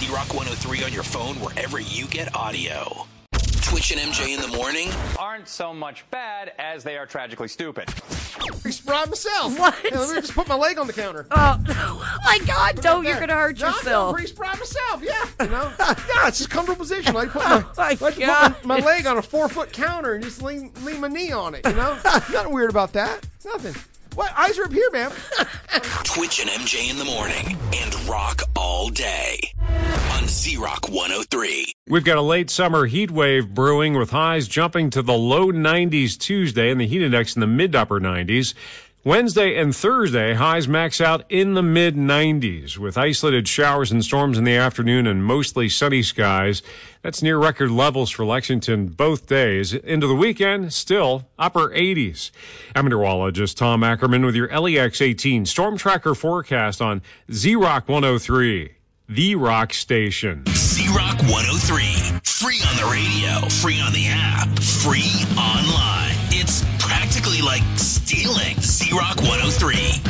Z-Rock 103 on your phone wherever you get audio. Twitch and MJ in the morning aren't so much bad as they are tragically stupid. I sprayed myself. What? Hey, let me just put my leg on the counter. Oh my God, don't. You're going to hurt yourself. I'm spray myself, yeah. You know? Yeah, it's just a comfortable position. I put my leg on a 4-foot counter and just lean my knee on it, you know? Nothing weird about that. Nothing. What? Eyes are up here, man. Twitch and MJ in the morning and rock all day on Z-Rock 103. We've got a late summer heat wave brewing with highs jumping to the low 90s Tuesday and the heat index in the mid to upper 90s. Wednesday and Thursday, highs max out in the mid 90s with isolated showers and storms in the afternoon and mostly sunny skies. That's near record levels for Lexington both days. Into the weekend, still upper 80s. I'm meteorologist Tom Ackerman with your LEX 18 Storm Tracker forecast on Z-Rock 103, the rock station. Z-Rock 103. Free on the radio, free on the app, free online. It's practically like stealing. Z-Rock 103.